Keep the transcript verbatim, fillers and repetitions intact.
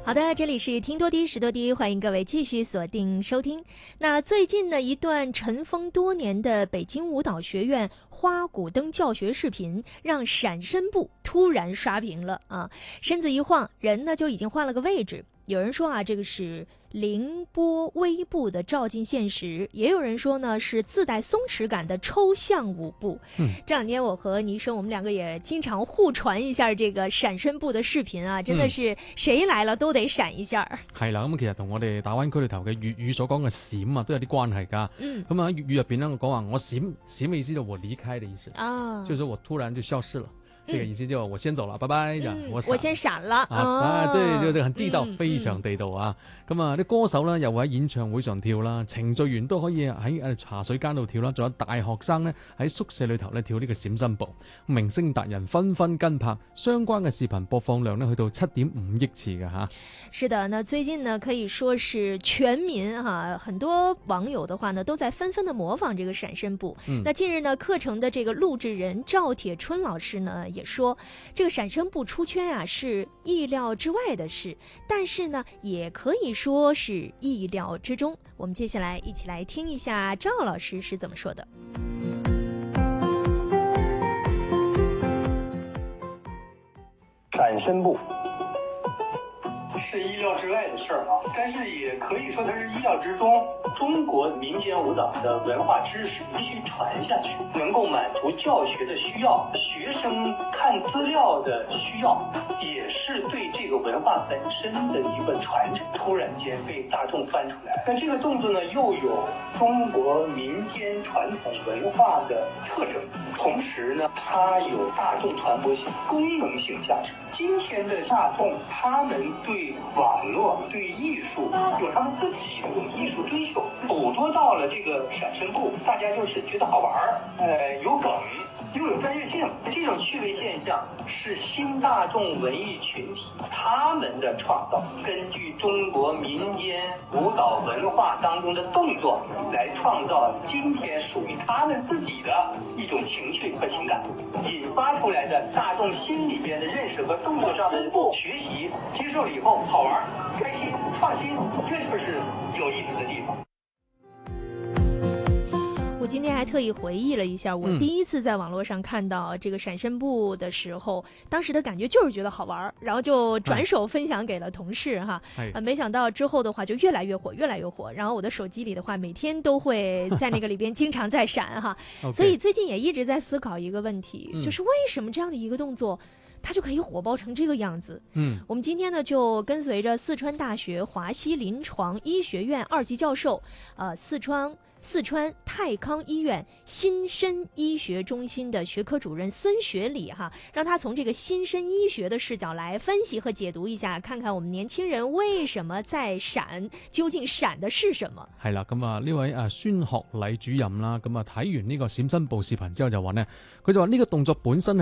好的，这里是听多低识多低，欢迎各位继续锁定收听。那最近呢，一段尘封多年的北京舞蹈学院花鼓灯教学视频，让闪身部突然刷屏了啊！身子一晃，人呢就已经换了个位置。有人说啊，这个是凌波微步的照进现实，也有人说呢是自带松弛感的抽象舞步。嗯，这两天我和倪生，我们两个也經常互傳一下這個閃身步的視頻啊，真的是誰來了都得閃一下。 係啦，咁其實同我哋大灣區裏頭嘅粵語所講嘅閃啊，都有啲關係㗎。嗯，咁啊粵語入邊咧，我講話我閃閃嘅意思就我離開的意思啊，就是說我突然就消失了。這個意思就我先走了，拜拜。 嗯、 我我先閃了啊，啊對，就這個很地道， 嗯、 非常地道啊。咁啊啲歌手咧又會喺演唱會上跳啦，程序員都可以喺誒茶水間度跳啦，仲有大學生咧喺宿舍裏頭咧跳呢個閃身步，明星達人紛紛跟拍，相關嘅視頻播放量咧去到七點五億次嘅嚇。 是的，那最近呢可以說是全民哈、啊，很多網友的話呢都在紛紛的模仿這個閃身步。嗯、那近日呢課程的這個錄製人趙鐵春老師呢也說，這個閃身步出圈啊是意料之外的事，但是呢也可以說是意料之中。我們接下來一起來聽一下趙老師是怎麼說的。 閃身步是意料之外的事兒啊，但是也可以說它是意料之中。中國民間舞蹈的文化知識必須傳下去，能夠滿足教學的需要，學生看資料的需要，也是對這個文化本身的一個傳承。突然間被大眾翻出來，但這個動作呢又有中國民間傳統文化的特徵，同時呢它有大眾傳播性、功能性價值。今天的大眾，他們對網絡、對藝術有他們自己的這種藝術追求，捕捉到了這個閃身步，大家就是覺得好玩兒，呃，有梗，又有專業性。這種趣味現象是新大眾文藝群體他們的創造，根據中國民間舞蹈文化當中的動作來創造今天屬於他們自己的一種情緒和情感，引發出來的大眾心裏邊的認識和動作上的學習接受了以後好玩、開心、創新，這就是有意思的地方。 我今天還特意回憶了一下，我第一次在網絡上看到這個閃身步的時候，嗯、當時的感覺就是覺得好玩，然後就轉手分享給了同事哈。啊，沒想到之後的話就越來越火，越來越火。然後我的手機裡的話，每天都會在那個裡邊經常在閃哈。所以最近也一直在思考一個問題，嗯、就是為什麼這樣的一個動作，它就可以火爆成這個樣子。嗯，我們今天呢就跟隨着四川大學華西臨床醫學院二級教授，呃，四川。四川泰康醫院新生醫學中心的學科主任孫學禮哈，讓他從這個新生醫學的視角來分析和解讀一下，看看我們年輕人為什麼在閃，究竟閃的是什麼？ 係啦，咁啊呢位啊孫學禮主任啦，咁啊睇完呢個閃身步視頻之後就話呢，佢就話呢個動作本身係